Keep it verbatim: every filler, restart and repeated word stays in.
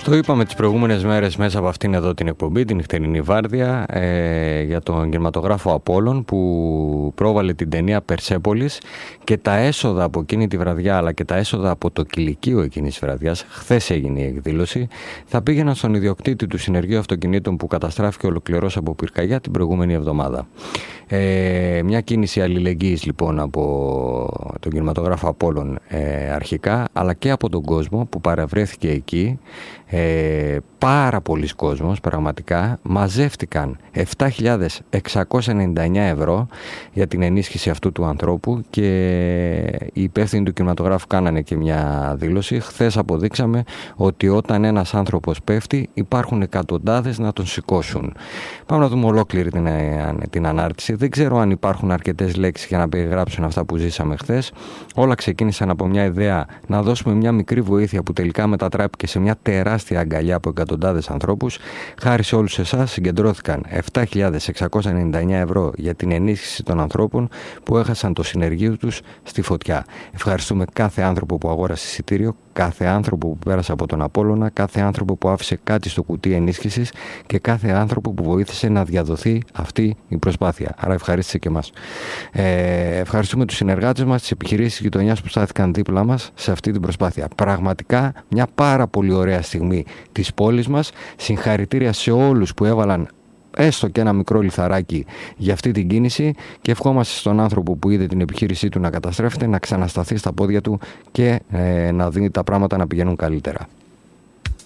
Το είπαμε τις προηγούμενες μέρες μέσα από αυτήν εδώ την εκπομπή, την νυχτερινή βάρδια, ε, για τον κινηματογράφο Απόλλων που πρόβαλε την ταινία Περσέπολης, και τα έσοδα από εκείνη τη βραδιά αλλά και τα έσοδα από το κηλικείο εκείνης της βραδιάς, χθες έγινε η εκδήλωση, θα πήγαιναν στον ιδιοκτήτη του συνεργείου αυτοκινήτων που καταστράφηκε ολοκληρώς από πυρκαγιά την προηγούμενη εβδομάδα. Ε, μια κίνηση αλληλεγγύης λοιπόν από τον κινηματογράφο Απόλλων ε, αρχικά, αλλά και από τον κόσμο που παραβρέθηκε εκεί. Ε, πάρα πολλοί κόσμος, πραγματικά μαζεύτηκαν επτά χιλιάδες εξακόσια ενενήντα εννιά ευρώ για την ενίσχυση αυτού του ανθρώπου, και οι υπεύθυνοι του κινηματογράφου κάνανε και μια δήλωση. Χθες αποδείξαμε ότι όταν ένας άνθρωπος πέφτει υπάρχουν εκατοντάδες να τον σηκώσουν. Πάμε να δούμε ολόκληρη την, την ανάρτηση. Δεν ξέρω αν υπάρχουν αρκετές λέξεις για να περιγράψουν αυτά που ζήσαμε χθες. Όλα ξεκίνησαν από μια ιδέα να δώσουμε μια μικρή βοήθεια που τελικά μετατράπηκε σε μια τεράστια αγκαλιά από εκατοντάδες ανθρώπους. Χάρη σε όλους εσάς συγκεντρώθηκαν επτά χιλιάδες εξακόσια ενενήντα εννιά ευρώ για την ενίσχυση των ανθρώπων που έχασαν το συνεργείο τους στη φωτιά. Ευχαριστούμε κάθε άνθρωπο που αγόρασε εισιτήριο, κάθε άνθρωπο που πέρασε από τον Απόλλωνα, κάθε άνθρωπο που άφησε κάτι στο κουτί ενίσχυσης και κάθε άνθρωπο που βοήθησε να διαδοθεί αυτή η προσπάθεια. Άρα ευχαρίστησε και εμάς. Ε, ευχαριστούμε τους συνεργάτες μας, τις επιχειρήσεις γειτονιάς που στάθηκαν δίπλα μας σε αυτή την προσπάθεια. Πραγματικά μια πάρα πολύ ωραία στιγμή της πόλης μας. Συγχαρητήρια σε όλους που έβαλαν έστω και ένα μικρό λιθαράκι για αυτή την κίνηση, και ευχόμαστε στον άνθρωπο που είδε την επιχείρησή του να καταστρέφεται να ξανασταθεί στα πόδια του και ε, να δίνει τα πράγματα να πηγαίνουν καλύτερα.